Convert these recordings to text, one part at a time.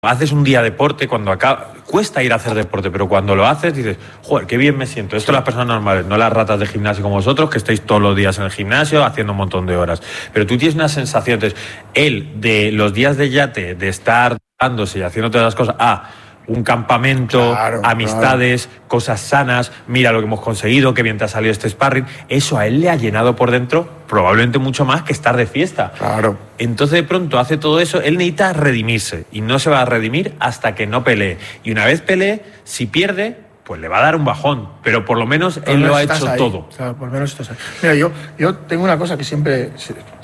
Haces un día de deporte, cuando acaba, cuesta ir a hacer deporte, pero cuando lo haces dices, joder, qué bien me siento. Esto las personas normales, no las ratas de gimnasio como vosotros, que estáis todos los días en el gimnasio haciendo un montón de horas. Pero tú tienes una sensación. Entonces, él, de los días de yate, de estar dándose y haciendo todas las cosas, un campamento, amistades, cosas sanas, mira lo que hemos conseguido, qué bien te ha salido este sparring, eso a él le ha llenado por dentro probablemente mucho más que estar de fiesta. Claro. Entonces de pronto hace todo eso, él necesita redimirse y no se va a redimir hasta que no pelee. Y una vez pelee, si pierde, pues le va a dar un bajón, pero por lo menos él lo ha hecho ahí, todo. Claro, por lo menos estás ahí. Mira, yo tengo una cosa que siempre,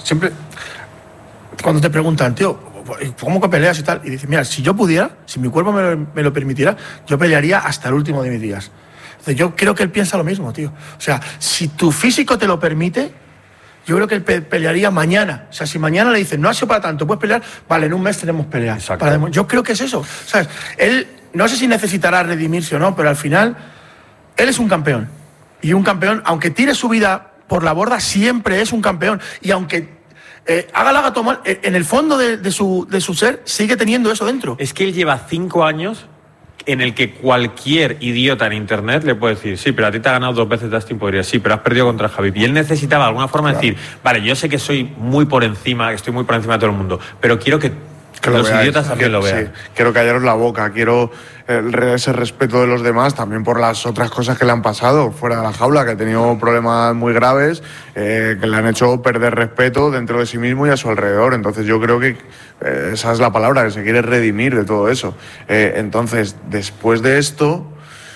cuando te preguntan, tío, ¿cómo que peleas y tal? Y dices, mira, si yo pudiera, si mi cuerpo me lo permitiera, yo pelearía hasta el último de mis días. Entonces, yo creo que él piensa lo mismo, tío. O sea, si tu físico te lo permite, yo creo que él pelearía mañana. O sea, si mañana le dicen, no ha sido para tanto, puedes pelear, vale, en un mes tenemos pelea. Yo creo que es eso, ¿sabes? Él, no sé si necesitará redimirse o no, pero al final, él es un campeón. Y un campeón, aunque tire su vida por la borda, siempre es un campeón. Y aunque haga la gato mal, en el fondo de su ser sigue teniendo eso dentro. Es que él lleva 5 años en el que cualquier idiota en internet le puede decir, sí, pero a ti te ha ganado 2 veces Dustin Poirier, sí, pero has perdido contra Khabib. Y él necesitaba de alguna forma decir, vale, yo sé que soy muy por encima, que estoy muy por encima de todo el mundo, pero quiero que los idiotas también lo vean. Sí, quiero callaros la boca, quiero ese respeto de los demás, también por las otras cosas que le han pasado fuera de la jaula, que ha tenido problemas muy graves, que le han hecho perder respeto dentro de sí mismo y a su alrededor. Entonces yo creo que esa es la palabra, que se quiere redimir de todo eso. Entonces, después de esto,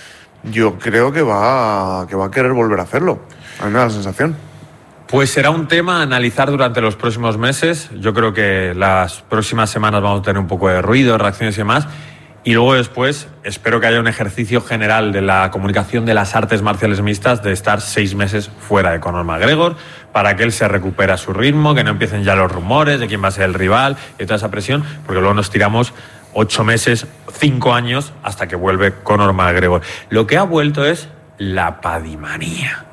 yo creo que va a querer volver a hacerlo. A mí me da la sensación. Pues será un tema a analizar durante los próximos meses. Yo creo que las próximas semanas vamos a tener un poco de ruido, reacciones y demás. Y luego después espero que haya un ejercicio general de la comunicación de las artes marciales mixtas de estar 6 meses fuera de Conor McGregor para que él se recupere a su ritmo, que no empiecen ya los rumores de quién va a ser el rival y toda esa presión, porque luego nos tiramos 8 meses, 5 años hasta que vuelve Conor McGregor. Lo que ha vuelto es la padimanía.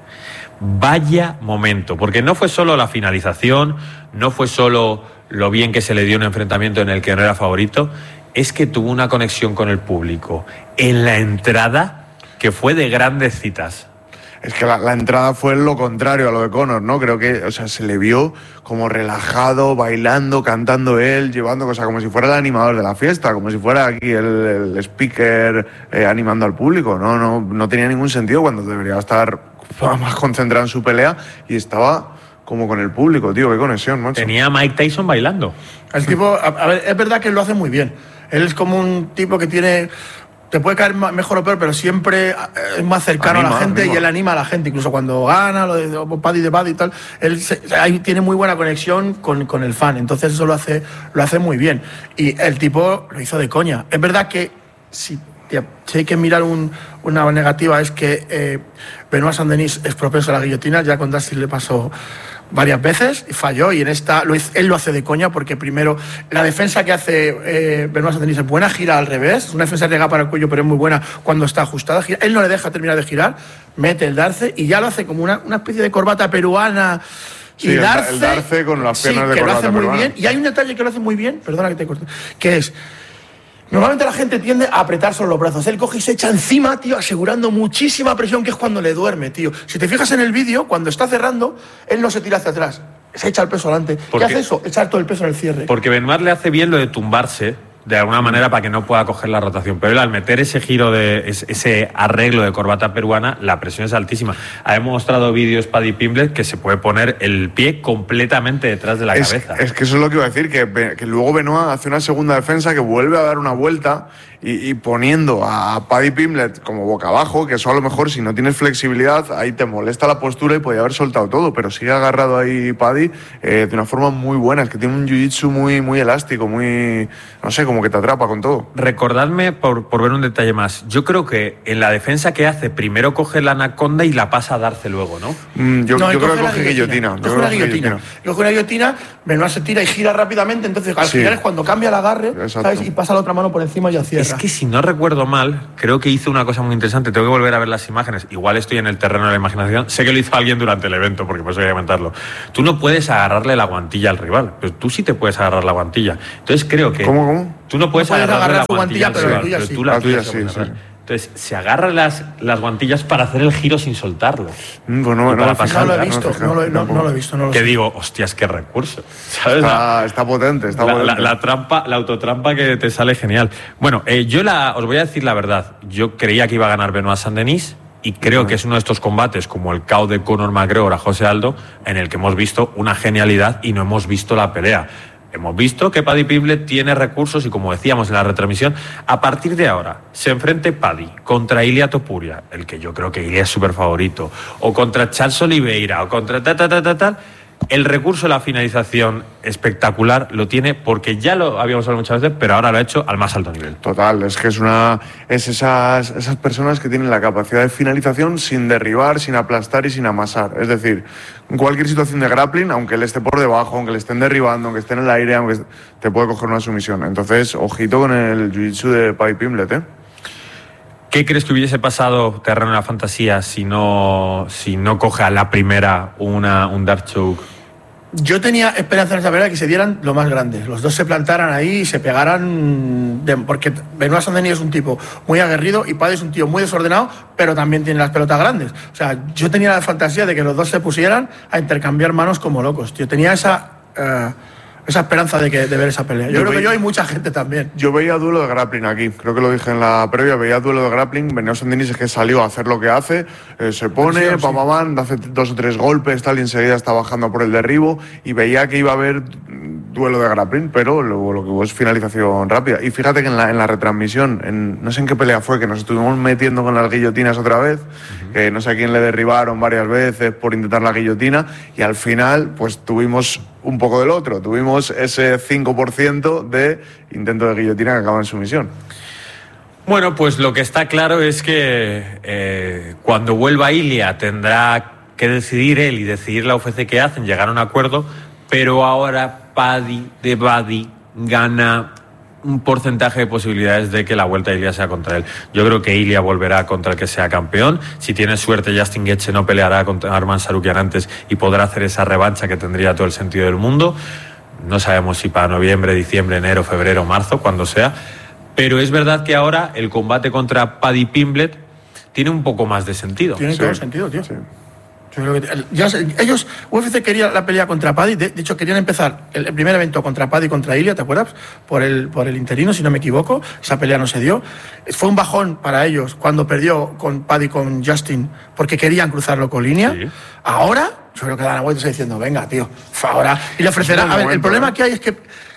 Vaya momento, porque no fue solo la finalización, no fue solo lo bien que se le dio un enfrentamiento en el que no era favorito, es que tuvo una conexión con el público en la entrada que fue de grandes citas. Es que la entrada fue lo contrario a lo de Conor, ¿no? Creo que, o sea, se le vio como relajado, bailando, cantando él, llevando cosas como si fuera el animador de la fiesta, como si fuera aquí el speaker animando al público. No tenía ningún sentido cuando debería estar más concentrado en su pelea y estaba como con el público, tío, qué conexión, macho. Tenía a Mike Tyson bailando. El tipo, a ver, es verdad que él lo hace muy bien. Él es como un tipo que te puede caer mejor o peor, pero siempre es más cercano a la gente y él anima a la gente, incluso cuando gana, lo de Paddy de Paddy y tal, él ahí tiene muy buena conexión con el fan, entonces eso lo hace muy bien. Y el tipo lo hizo de coña. Es verdad que si hay que mirar una negativa es que Benoit Saint-Denis es propenso a la guillotina, ya con Dustin le pasó varias veces y falló, y en esta él lo hace de coña porque primero la defensa que hace Benoit Saint-Denis es buena, gira al revés, es una defensa llegada para el cuello pero es muy buena cuando está ajustada, gira, él no le deja terminar de girar, mete el darce y ya lo hace como una especie de corbata peruana. Sí, y darce, el darce con las piernas de corbata que lo hace muy peruana. Bien, y hay un detalle que lo hace muy bien, perdona que te corte, que es normalmente la gente tiende a apretar solo los brazos. Él coge y se echa encima, tío, asegurando muchísima presión, que es cuando le duerme, tío. Si te fijas en el vídeo, cuando está cerrando, él no se tira hacia atrás. Se echa el peso adelante. ¿Qué hace eso? Echar todo el peso en el cierre. Porque Benoit le hace bien lo de tumbarse, de alguna manera, para que no pueda coger la rotación. Pero él, al meter ese giro, ese arreglo de corbata peruana, la presión es altísima. Ha demostrado vídeos Paddy Pimblett que se puede poner el pie completamente detrás de la cabeza. Es que eso es lo que iba a decir, que luego Benoit hace una segunda defensa que vuelve a dar una vuelta y poniendo a Paddy Pimblett como boca abajo, que eso a lo mejor si no tienes flexibilidad, ahí te molesta la postura y podía haber soltado todo, pero sigue agarrado ahí Paddy de una forma muy buena. Es que tiene un jiu-jitsu muy elástico, muy, no sé, como que te atrapa con todo. Recordadme, por ver un detalle más, yo creo que en la defensa que hace, primero coge la anaconda y la pasa a darse luego, ¿no? Yo creo que coge guillotina. Coge una guillotina, Benoit se tira y gira rápidamente, entonces al final es cuando cambia el agarre, ¿sabes? Y pasa la otra mano por encima y ya cierra. Es que si no recuerdo mal, creo que hizo una cosa muy interesante. Tengo que volver a ver las imágenes. Igual estoy en el terreno de la imaginación. Sé que lo hizo alguien durante el evento, porque por eso voy a comentarlo. Tú no puedes agarrarle la guantilla al rival, pero tú sí te puedes agarrar la guantilla. Entonces creo que... ¿Cómo? Tú no puedes agarrar la guantilla, pero la tuya sí. tú la tuya sí. Entonces, se agarra las guantillas para hacer el giro sin soltarlo. No lo he visto, no lo he visto. Que digo, hostias, qué recurso. ¿Sabes? Está potente, la autotrampa que te sale genial. Bueno, os voy a decir la verdad. Yo creía que iba a ganar Benoit Saint-Denis y creo que es uno de estos combates, como el KO de Conor McGregor a José Aldo, en el que hemos visto una genialidad y no hemos visto la pelea. Hemos visto que Paddy Pimblett tiene recursos y, como decíamos en la retransmisión, a partir de ahora se enfrente Paddy contra Ilia Topuria, el que yo creo que Ilia es súper favorito, o contra Charles Oliveira, o contra tal. El recurso de la finalización espectacular lo tiene porque ya lo habíamos hablado muchas veces, pero ahora lo ha hecho al más alto nivel. Total, es que es esas personas que tienen la capacidad de finalización sin derribar, sin aplastar y sin amasar. Es decir, en cualquier situación de grappling, aunque él esté por debajo, aunque le estén derribando, aunque esté en el aire, te puede coger una sumisión. Entonces, ojito con el jiu-jitsu de Paddy Pimblett, ¿eh? ¿Qué crees que hubiese pasado terreno de la fantasía si no coge a la primera un dark choke? Yo tenía esperanza en esa pelea que se dieran lo más grande. Los dos se plantaran ahí y se pegaran. Porque Benoit Saint-Denis es un tipo muy aguerrido y Paddy es un tío muy desordenado, pero también tiene las pelotas grandes. O sea, yo tenía la fantasía de que los dos se pusieran a intercambiar manos como locos. Yo tenía esa esperanza de ver esa pelea. Yo creo que hay mucha gente también. Yo veía duelo de grappling aquí. Creo que lo dije en la previa. Veía duelo de grappling. Benoit Saint-Denis es que salió a hacer lo que hace. Se pone, hace 2 o 3 golpes, tal, y enseguida está bajando por el derribo. Y veía que iba a haber duelo de grappling, pero lo que hubo es finalización rápida. Y fíjate que en la retransmisión, no sé en qué pelea fue, que nos estuvimos metiendo con las guillotinas otra vez, que no sé a quién le derribaron varias veces por intentar la guillotina, y al final pues tuvimos un poco del otro, tuvimos ese 5% de intento de guillotina que acaba en sumisión. Bueno, pues lo que está claro es que cuando vuelva Ilia tendrá que decidir él y decidir la UFC qué hacen, llegar a un acuerdo, pero ahora Paddy gana un porcentaje de posibilidades de que la vuelta de Ilia sea contra él. Yo creo que Ilia volverá contra el que sea campeón. Si tiene suerte, Justin Gaethje no peleará contra Arman Tsarukyan antes y podrá hacer esa revancha que tendría todo el sentido del mundo. No sabemos si para noviembre, diciembre, enero, febrero, marzo, cuando sea. Pero es verdad que ahora el combate contra Paddy Pimblett tiene un poco más de sentido. Tiene todo el sentido, tío. Sí. Yo creo que ellos, UFC quería la pelea contra Paddy. De hecho, querían empezar el primer evento contra Paddy contra Ilia, ¿te acuerdas? Por el interino, si no me equivoco. Esa pelea no se dio. Fue un bajón para ellos cuando perdió con Paddy con Justin, porque querían cruzarlo con línea. Sí. Ahora, yo creo que dan la vuelta diciendo, venga, tío, ahora. Y le ofrecerá. A ver, el problema que hay es que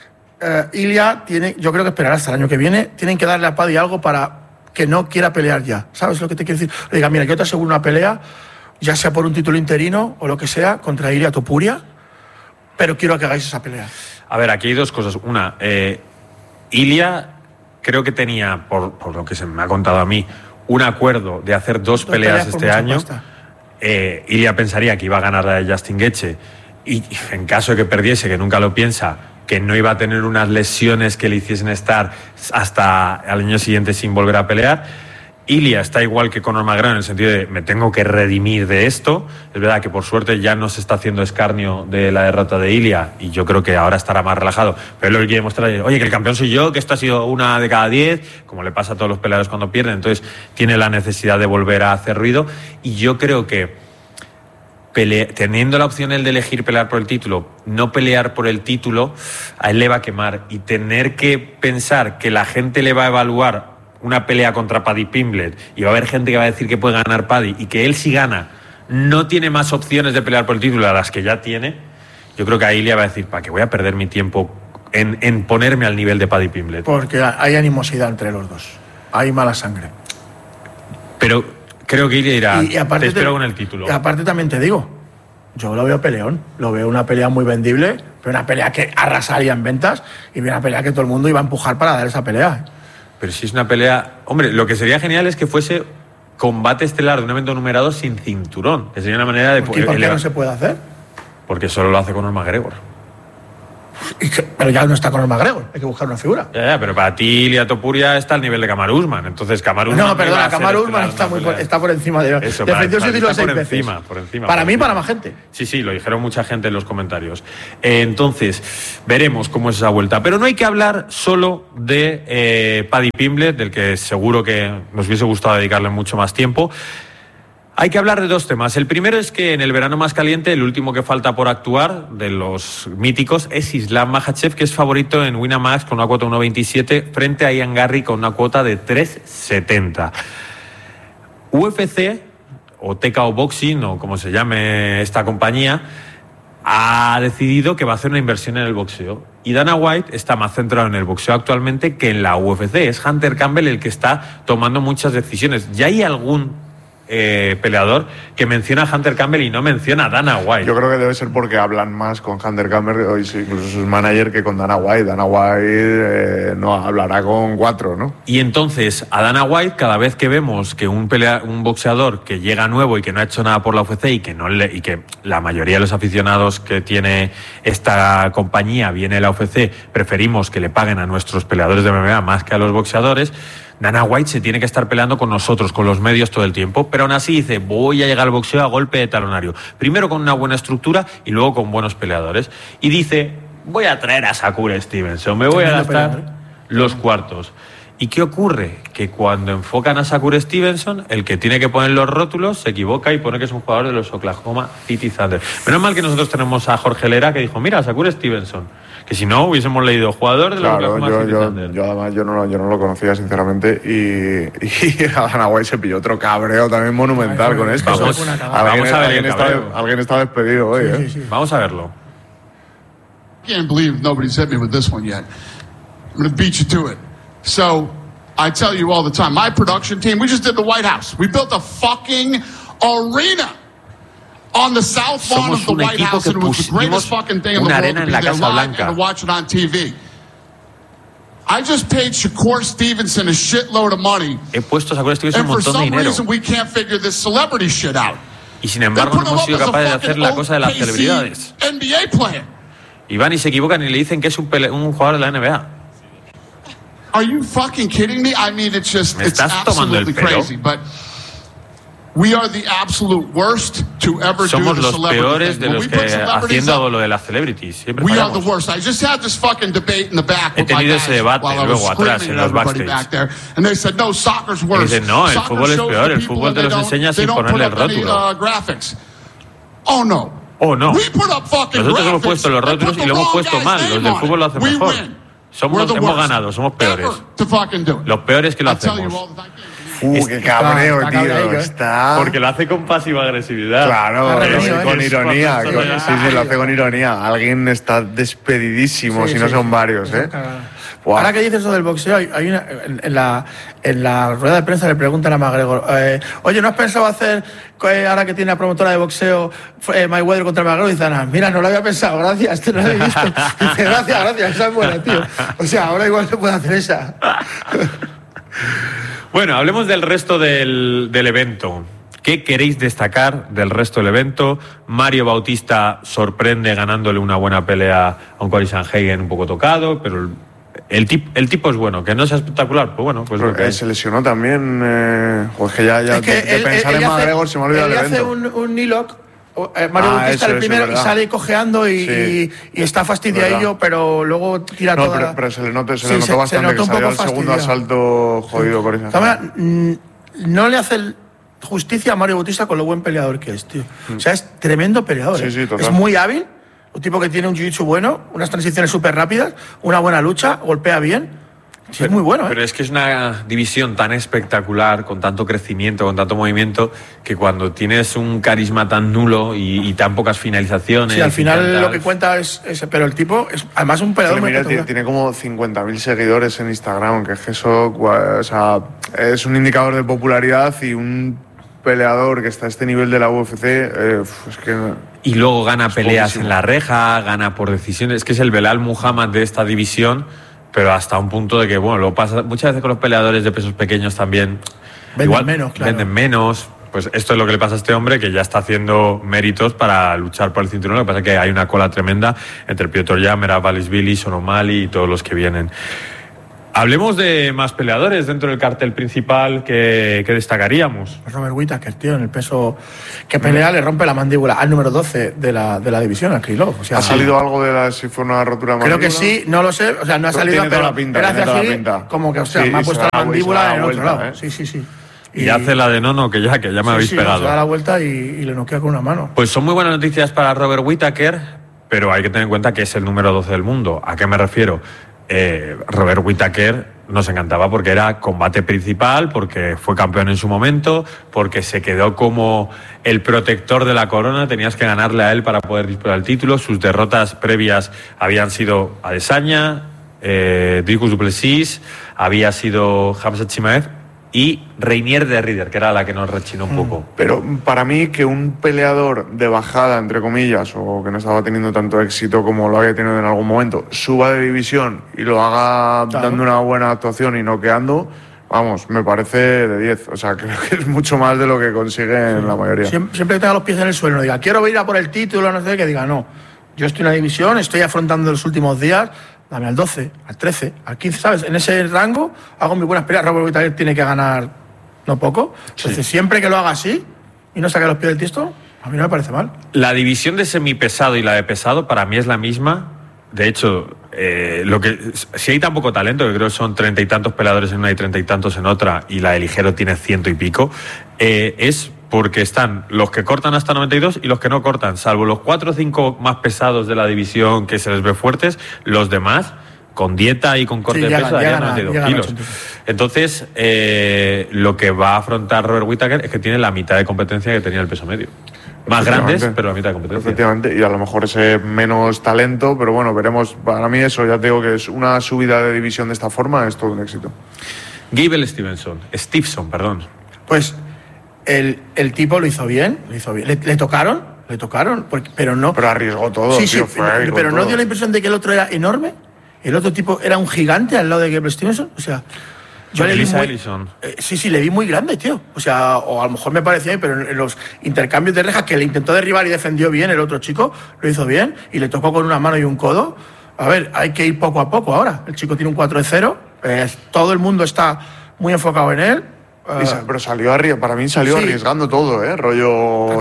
Ilia tiene, yo creo que esperará hasta el año que viene. Tienen que darle a Paddy algo para que no quiera pelear ya. ¿Sabes lo que te quiero decir? Le diga, mira, yo te aseguro una pelea, ya sea por un título interino o lo que sea, contra Ilia Topuria, pero quiero que hagáis esa pelea. A ver, aquí hay dos cosas. Una, Ilia creo que tenía, por lo que se me ha contado a mí, un acuerdo de hacer dos peleas este año. Ilia pensaría que iba a ganar la de Justin Gaethje y en caso de que perdiese, que nunca lo piensa, que no iba a tener unas lesiones que le hiciesen estar hasta al año siguiente sin volver a pelear. Ilia está igual que Conor McGregor en el sentido de me tengo que redimir de esto. Es verdad que por suerte ya no se está haciendo escarnio de la derrota de Ilia y yo creo que ahora estará más relajado. Pero él quiere demostrar, oye, que el campeón soy yo, que esto ha sido una de cada 10, como le pasa a todos los peleadores cuando pierden. Entonces tiene la necesidad de volver a hacer ruido y yo creo que teniendo la opción él de elegir pelear por el título, no pelear por el título, a él le va a quemar y tener que pensar que la gente le va a evaluar una pelea contra Paddy Pimblett y va a haber gente que va a decir que puede ganar Paddy y que él si gana no tiene más opciones de pelear por el título a las que ya tiene, yo creo que a Ilia va a decir, ¿para qué voy a perder mi tiempo en ponerme al nivel de Paddy Pimblett? Porque hay animosidad entre los dos, hay mala sangre. Pero creo que Ilia dirá, te espero con el título. Y aparte también te digo, yo lo veo peleón, lo veo una pelea muy vendible, pero una pelea que arrasaría en ventas y una pelea que todo el mundo iba a empujar para dar esa pelea. Pero si es una pelea... Hombre, lo que sería genial es que fuese combate estelar de un evento numerado sin cinturón. Que sería una manera de... ¿Por qué no se puede hacer? Porque solo lo hace Conor McGregor. Pero ya no está Conor McGregor, hay que buscar una figura. Ya, pero para ti Ilia Topuria está al nivel de Kamaru Usman, entonces Kamaru Usman... No, perdona, Kamaru Usman está por encima de... Eso, defendió su título 6 veces. Por encima. Para mí, para más gente. Sí, lo dijeron mucha gente en los comentarios. Entonces, veremos cómo es esa vuelta. Pero no hay que hablar solo de Paddy Pimblett, del que seguro que nos hubiese gustado dedicarle mucho más tiempo. Hay que hablar de dos temas. El primero es que en el verano más caliente, el último que falta por actuar de los míticos es Islam Makhachev, que es favorito en Winamax con una cuota 1.27 frente a Ian Garry con una cuota de 3.70. UFC o TKO Boxing, o como se llame esta compañía, ha decidido que va a hacer una inversión en el boxeo. Y Dana White está más centrado en el boxeo actualmente que en la UFC. Es Hunter Campbell el que está tomando muchas decisiones. Ya hay algún peleador que menciona a Hunter Campbell y no menciona a Dana White. Yo creo que debe ser porque hablan más con Hunter Campbell, o incluso sus manager, que con Dana White. Dana White no hablará con 4, ¿no? Y entonces a Dana White, cada vez que vemos que un boxeador que llega nuevo y que no ha hecho nada por la UFC y que la mayoría de los aficionados que tiene esta compañía viene de la UFC, preferimos que le paguen a nuestros peleadores de MMA más que a los boxeadores, Dana White se tiene que estar peleando con nosotros, con los medios todo el tiempo, pero aún así dice, voy a llegar al boxeo a golpe de talonario. Primero con una buena estructura y luego con buenos peleadores. Y dice, voy a traer a Shakur Stevenson, me voy a gastar los cuartos. ¿Y qué ocurre? Que cuando enfocan a Shakur Stevenson, el que tiene que poner los rótulos se equivoca y pone que es un jugador de los Oklahoma City Thunder. Menos mal que nosotros tenemos a Jorge Lera, que dijo, mira, Shakur Stevenson. Que si no, hubiésemos leído jugador de los Oklahoma City Thunder. Yo además yo no lo conocía, sinceramente, y a Dana White se pilló otro cabreo también monumental con esto. Vamos a ver alguien está despedido hoy. Sí. Vamos a verlo. I can't believe nobody's hit me with this one yet. I'm going to beat you to it. So, I tell you all the time, my production team, we just did the White House. We built a fucking arena on the south lawn of the White House, and it was the greatest fucking thing in the world to be there live and to watch it on TV. I just paid Shakur Stevenson a shitload of money. He puesto a Shakur Stevenson un montón de dinero. And for some reason we can't figure this celebrity shit out. Y sin embargo no hemos sido capaces de hacer la cosa de las celebridades. NBA player. Y van y se equivocan y le dicen que es un jugador de la NBA. Are you fucking kidding me? I mean, it's tomando absolutely el pelo? crazy. But we are the absolute worst to ever Somos do the los celebrity peores thing. de When los we put que celebrities haciendo up, lo de las celebrities. Siempre we are the fallamos. worst. I just had this fucking debate in the back He with my tenido guys ese debate while I was luego atrás, screaming en at los everybody backstage. back there, and they said, "No, soccer's worse." Dicen, no, el Soccer fútbol es shows peor, the el people fútbol te and los they enseña don't- they sin don't ponerle put el up any, rótulo. graphics. Oh no. Oh, no. We put up fucking Nosotros hemos graphics puesto los and rótulos put y lo the hemos wrong puesto guy's mal. Los name del on fútbol lo it. hacen We mejor. win. We're the Hemos worst ganado, somos peores. ever to fucking do it. Los peores que lo I tell you hacemos. all the time. Qué cabreo, está tío. cabreillo, Está... Porque lo hace con pasiva agresividad. Claro, Está reñido, con ¿eh? ironía. Es cuando Sí, lo hace con ironía. Alguien está despedidísimo, Sí, si no sí. son varios, ¿eh? Buah. Ahora que dices eso del boxeo, hay una, en la rueda de prensa le preguntan a McGregor, oye, ¿no has pensado hacer, ahora que tiene la promotora de boxeo, Mayweather contra McGregor? Y dice, Ana, mira, no lo había pensado, gracias, te lo había visto. Dice, gracias, esa es buena, tío. O sea, ahora igual se puede hacer esa. Bueno, hablemos del resto del evento. ¿Qué queréis destacar del resto del evento? Mario Bautista sorprende ganándole una buena pelea a un Cory Sanhagen un poco tocado, pero el tipo es bueno. Que no sea espectacular, pues bueno, pues lo que Se lesionó también. Pues que ya Es que de él- pensar él en hace- McGregor se me olvida el él hace evento. un knee lock, Mario Bautista eso el es primero y verdad. sale cojeando Sí. y está fastidiadillo, Verdad. pero luego tira No, toda... pero se le notó Sí, bastante notó que salió el segundo fastidiado. asalto jodido Cory De todas Sanhagen. maneras, no le hace justicia a Mario Bautista con lo buen peleador que es, tío. O sea, es tremendo peleador. Sí, ¿eh? sí, total. Es muy hábil, un tipo que tiene un jiu-jitsu bueno, unas transiciones súper rápidas, una buena lucha, golpea bien. Sí, es muy bueno, ¿eh? Pero es que es una división tan espectacular, con tanto crecimiento, con tanto movimiento, que cuando tienes un carisma tan nulo y tan pocas finalizaciones... Sí, al y final tantas- lo que cuenta es ese, pero el tipo es además un peleador Pero muy mira, espectacular. tiene como 50.000 seguidores en Instagram, que es que eso, o sea, es un indicador de popularidad, y un peleador que está a este nivel de la UFC, es que... Y luego gana Es peleas poquísimo. en la reja, gana por decisiones. Es que es el Belal Muhammad de esta división, pero hasta un punto de que, bueno, lo pasa muchas veces con los peleadores de pesos pequeños también. Venden menos, claro. Venden menos. pues esto es lo que le pasa a este hombre, que ya está haciendo méritos para luchar por el cinturón. Lo que pasa es que hay una cola tremenda entre Piotr Jan, Merab Dvalishvili, Sean O'Malley y todos los que vienen. Hablemos de más peleadores dentro del cartel principal que destacaríamos. Robert Whittaker, tío, en el peso que pelea, le rompe la mandíbula al número 12 de la división, a Krylov. O sea, ¿ha salido algo de si fue una rotura de mandíbula? Creo que sí, no lo sé, o sea, no ha salido, pero él hace así, como que, o sea, me ha puesto la mandíbula en otro lado. Sí. Y hace la de no, que ya me habéis pegado. Se da la vuelta y le noquea con una mano. Pues son muy buenas noticias para Robert Whittaker, pero hay que tener en cuenta que es el número 12 del mundo. ¿A qué me refiero? Robert Whittaker nos encantaba porque era combate principal, porque fue campeón en su momento, porque se quedó como el protector de la corona, tenías que ganarle a él para poder disputar el título. Sus derrotas previas habían sido Adesanya, Dricus du Plessis, había sido Khamzat Chimaev y Reinier de Ridder, que era la que nos rechinó un poco. Pero para mí que un peleador de bajada, entre comillas, o que no estaba teniendo tanto éxito como lo había tenido en algún momento, suba de división y lo haga dando una buena actuación y noqueando, vamos, me parece de 10. O sea, creo que es mucho más de lo que consiguen la mayoría. Siempre que tenga los pies en el suelo, no diga, quiero ir a por el título, no sé, que diga, no, yo estoy en la división, estoy afrontando los últimos días, dame al 12, al 13, al 15, ¿sabes? En ese rango hago muy buenas peleas. Robert Whittaker tiene que ganar no poco. Entonces, siempre que lo haga así y no saque los pies del tiesto, a mí no me parece mal. La división de semipesado y la de pesado para mí es la misma. De hecho, si hay tan poco talento, que creo que son 30 y tantos peleadores en una y 30 y tantos en otra, y la de ligero tiene 100 y pico, es porque están los que cortan hasta 92 y los que no cortan, salvo los 4 o 5 más pesados de la división que se les ve fuertes, los demás con dieta y con corte de peso darían 92 kilos. Entonces, lo que va a afrontar Robert Whittaker es que tiene la mitad de competencia que tenía el peso medio. Más grandes, pero la mitad de competencia. Efectivamente, y a lo mejor ese menos talento, pero bueno, veremos. Para mí eso, ya te digo que es una subida de división de esta forma, es todo un éxito. Gable Stevenson, perdón. Pues el tipo lo hizo bien. Le tocaron, pero no. Pero arriesgó todo, tío, pero no dio la impresión de que el otro era enorme. El otro tipo era un gigante al lado de Gable Stevenson. O sea, yo le vi le vi muy grande, tío. O sea, o a lo mejor me parecía, pero en los intercambios de rejas que le intentó derribar y defendió bien, el otro chico lo hizo bien y le tocó con una mano y un codo. A ver, hay que ir poco a poco ahora. El chico tiene un 4-0. Todo el mundo está muy enfocado en él. Pero para mí salió arriesgando todo, rollo,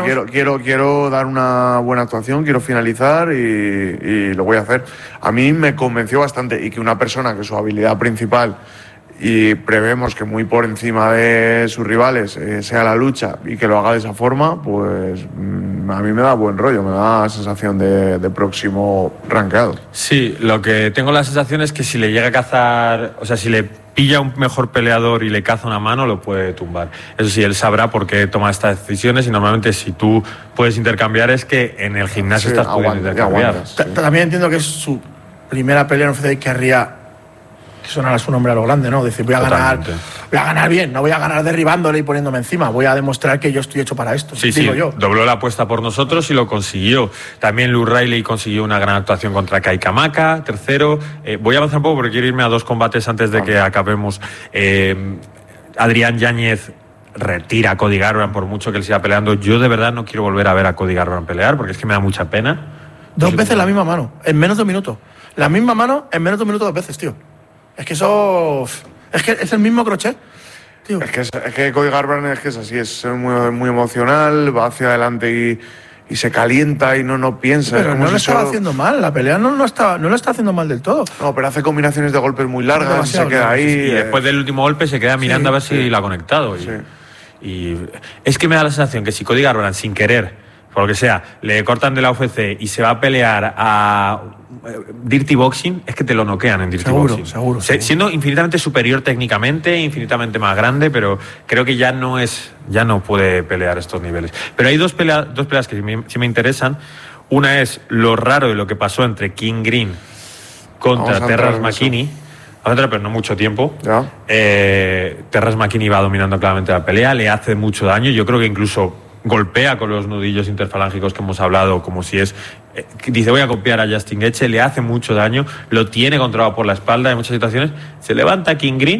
quiero dar una buena actuación, quiero finalizar y lo voy a hacer. A mí me convenció bastante, y que una persona que su habilidad principal, y prevemos que muy por encima de sus rivales, sea la lucha, y que lo haga de esa forma, pues a mí me da buen rollo, me da sensación de próximo rankeado. Sí, lo que tengo la sensación es que si le llega a cazar, o sea, si le pilla un mejor peleador y le caza una mano, lo puede tumbar. Eso sí, él sabrá por qué toma estas decisiones, y normalmente si tú puedes intercambiar es que en el gimnasio estás pudiendo intercambiar. También entiendo que es su primera pelea en UFC y querría que sonara su nombre a lo grande, ¿no? Decir, voy a ganar bien, no voy a ganar derribándole y poniéndome encima, voy a demostrar que yo estoy hecho para esto. Digo yo. Dobló la apuesta por nosotros y lo consiguió. También Lou Riley consiguió una gran actuación contra Kai Kamaka, tercero. Voy a avanzar un poco porque quiero irme a 2 combates antes de que acabemos. Adrián Yáñez retira a Cody Garbrandt por mucho que él siga peleando. Yo de verdad no quiero volver a ver a Cody Garbrandt pelear porque es que me da mucha pena. 2 veces la misma mano, en menos de un minuto. La misma mano en menos de un minuto 2 veces, tío. Es que eso... Es que es el mismo crochet, tío. Es que Cody Garbrandt es así, es muy, muy emocional, va hacia adelante y se calienta y no piensa. Pero no lo estaba haciendo mal, la pelea no lo está haciendo mal del todo. No, pero hace combinaciones de golpes muy largas y se queda ahí. Y después del último golpe se queda mirando a ver si la ha conectado. Y es que me da la sensación que si Cody Garbrandt, sin querer, por lo que sea, le cortan de la UFC y se va a pelear a Dirty Boxing, es que te lo noquean en Dirty Boxing. Seguro. Siendo infinitamente superior técnicamente, infinitamente más grande, pero creo que ya no puede pelear estos niveles. Pero hay dos peleas que sí me interesan. Una es lo raro de lo que pasó entre King Green contra Terrence McKinney. Vamos a entrar, pero no mucho tiempo. Terrence McKinney va dominando claramente la pelea, le hace mucho daño. Yo creo que incluso golpea con los nudillos interfalángicos que hemos hablado, como si dice voy a copiar a Justin Gaethje, le hace mucho daño, lo tiene controlado por la espalda en muchas situaciones. Se levanta King Green,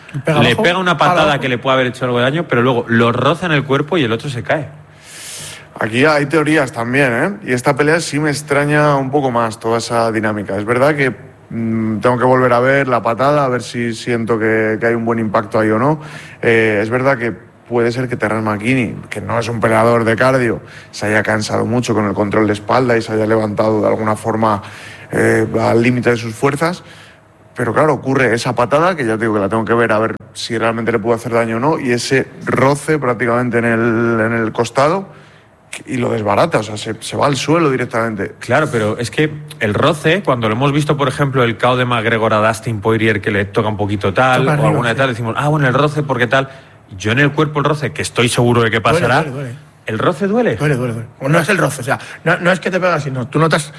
le pega una patada que le puede haber hecho algo de daño, pero luego lo roza en el cuerpo y el otro se cae. Aquí hay teorías también, ¿eh? Y esta pelea sí me extraña un poco más, toda esa dinámica. Es verdad que tengo que volver a ver la patada, a ver si siento que hay un buen impacto ahí o no. Es verdad que puede ser que Terrence McKinney, que no es un peleador de cardio, se haya cansado mucho con el control de espalda y se haya levantado de alguna forma al límite de sus fuerzas. Pero claro, ocurre esa patada, que ya te digo que la tengo que ver a ver si realmente le puedo hacer daño o no, y ese roce prácticamente en el costado, y lo desbarata, o sea, se va al suelo directamente. Claro, pero es que el roce, cuando lo hemos visto, por ejemplo, el KO de McGregor a Dustin Poirier, que le toca un poquito tal, o alguna de tal, decimos, bueno, el roce, porque tal. Yo en el cuerpo el roce, que estoy seguro de que pasará. Duele. ¿El roce duele? Duele. No es el roce, o sea, no es que te pegas, sino tú notas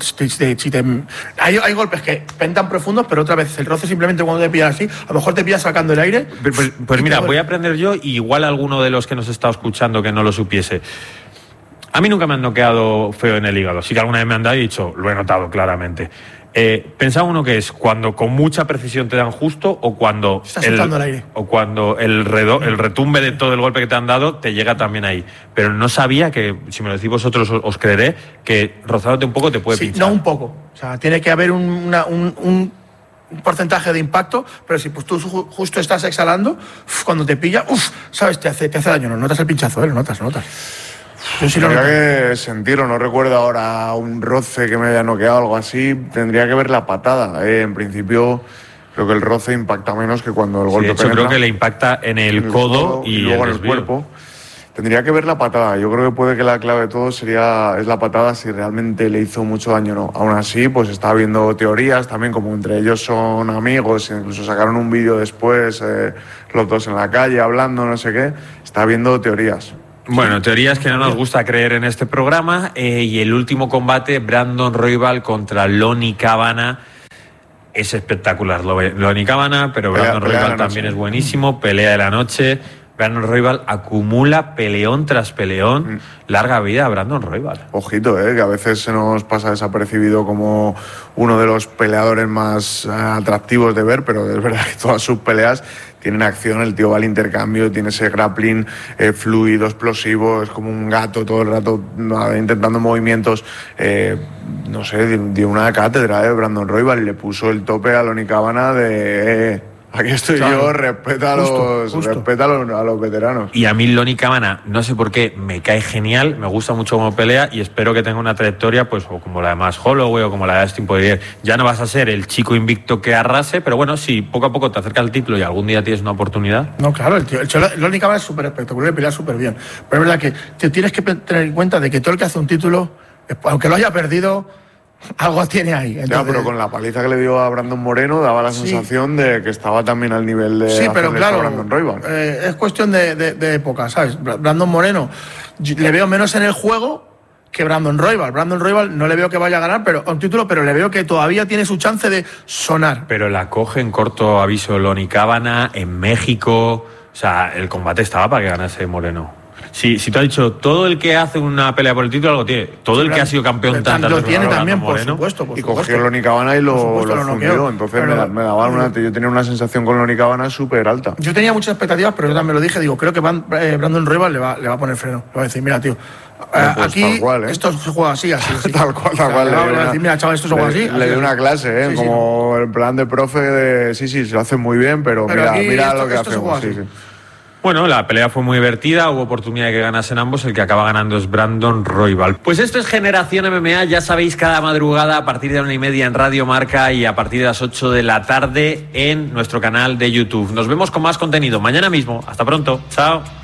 hay golpes que ven tan profundos, pero otra vez el roce simplemente cuando te pillas así, a lo mejor te pillas sacando el aire. Pues mira, voy a aprender yo, y igual alguno de los que nos está escuchando que no lo supiese. A mí nunca me han noqueado feo en el hígado. Sí que alguna vez me han dado y dicho, lo he notado claramente. Pensaba uno que es cuando con mucha precisión te dan justo, o cuando el aire, o cuando el retumbe de todo el golpe que te han dado te llega también ahí. Pero no sabía que, si me lo decís vosotros os creeré, que rozándote un poco te puede pinchar. No un poco. O sea, tiene que haber un porcentaje de impacto, pero si pues tú justo estás exhalando, cuando te pilla, sabes, te hace daño. No notas el pinchazo, lo notas. Tendría que sentirlo, no recuerdo ahora un roce que me haya noqueado, algo así. Tendría que ver la patada. En principio, creo que el roce impacta menos que cuando el golpe penetra. Yo creo que le impacta en el codo y luego en el cuerpo. Tendría que ver la patada. Yo creo que puede que la clave de todo es la patada, si realmente le hizo mucho daño o no. Aún así, pues está habiendo teorías también, como entre ellos son amigos, incluso sacaron un vídeo después, los dos en la calle hablando, no sé qué. Está habiendo teorías. Bueno, teorías que no nos gusta creer en este programa. Y el último combate, Brandon Royval contra Lonnie Cabana, es espectacular. Lonnie Cabana, pero Brandon Royval también es buenísimo. Pelea de la noche. Brandon Royval acumula peleón tras peleón. Larga vida a Brandon Royval. Ojito, que a veces se nos pasa desapercibido como uno de los peleadores más atractivos de ver, pero es verdad que todas sus peleas tienen acción, el tío va al intercambio, tiene ese grappling fluido, explosivo, es como un gato todo el rato intentando movimientos, no sé, dio una cátedra Brandon Royval y le puso el tope a Lonnie Cabana de... Aquí estoy yo, respeta a los veteranos. Y a mí Lonnie Cabana, no sé por qué, me cae genial, me gusta mucho cómo pelea y espero que tenga una trayectoria pues o como la de Max Holloway o como la de Dustin Poirier. Ya no vas a ser el chico invicto que arrase, pero bueno, si poco a poco te acerca al título y algún día tienes una oportunidad. No, claro, el Lonnie Cabana es súper espectacular y pelea súper bien. Pero es verdad que te tienes que tener en cuenta de que todo el que hace un título, aunque lo haya perdido, algo tiene ahí. Entonces... Ya, pero con la paliza que le dio a Brandon Moreno daba la sensación de que estaba también al nivel de pero claro, Brandon Royval. Es cuestión de época, ¿sabes? Brandon Moreno le veo menos en el juego que Brandon Royval. Brandon Royval no le veo que vaya a ganar un título, pero le veo que todavía tiene su chance de sonar. Pero la coge en corto aviso Lonnie Cabana en México. O sea, el combate estaba para que ganase Moreno. Si tú has dicho, todo el que hace una pelea por el título algo tiene. Todo el que ha sido campeón tantas veces. Lo tiene también, Moreno, por supuesto. Y cogió Lonnie Cabana y lo fundió. Entonces me daba yo tenía una sensación con Lonnie Cabana súper alta. Yo tenía muchas expectativas, pero yo también lo dije. Digo, creo que Brandon Royval le va a poner freno. Le va a decir, mira, tío, pues aquí esto se juega así. Tal cual. Le va a decir, mira, chaval, esto se juega así. Le dio una clase, como el plan de profe de se lo hace muy bien, pero mira lo que hacemos. Bueno, la pelea fue muy divertida, hubo oportunidad de que ganasen ambos, el que acaba ganando es Brandon Royval. Pues esto es Generación MMA, ya sabéis, cada madrugada a partir de 1:30 en Radio Marca y a partir de las 8 de la tarde en nuestro canal de YouTube. Nos vemos con más contenido mañana mismo. Hasta pronto. Chao.